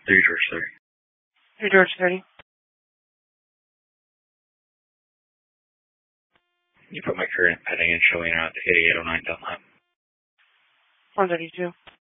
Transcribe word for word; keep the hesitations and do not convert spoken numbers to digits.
Three George thirty. Three George thirty. You put my current pending and showing out eighty-eight oh nine Dunlap. one thirty-two.